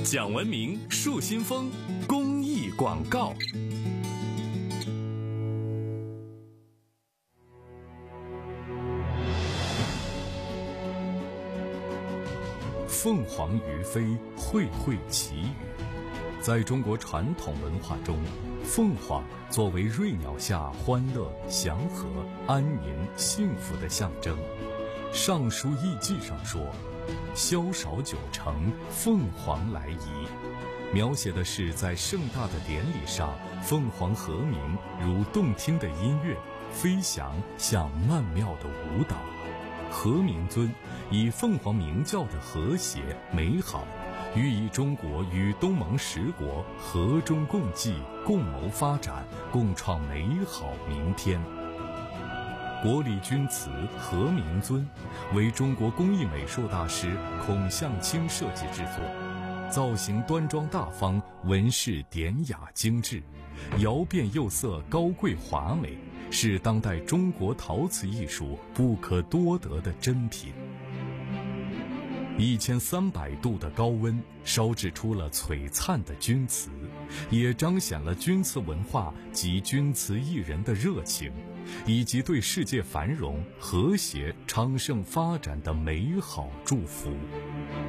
讲文明树新风公益广告。凤凰于飞，卉卉其羽。在中国传统文化中，凤凰作为瑞鸟下欢乐、祥和、安宁、幸福的象征。《尚书艺记》上说：“宵少九成，凤凰来仪。”描写的是在盛大的典礼上，凤凰和鸣如动听的音乐，飞翔像曼妙的舞蹈。和鸣尊以凤凰鸣叫的和谐美好，寓意中国与东盟10国和衷共济，共谋发展，共创美好明天。国礼钧瓷和鸣尊为中国工艺美术大师孔向清设计制作，造型端庄大方，纹饰典雅精致，窑变釉色高贵华美，是当代中国陶瓷艺术不可多得的珍品。1300度的高温烧制出了璀璨的钧瓷，也彰显了钧瓷文化及钧瓷艺人的热情，以及对世界繁荣、和谐、昌盛发展的美好祝福。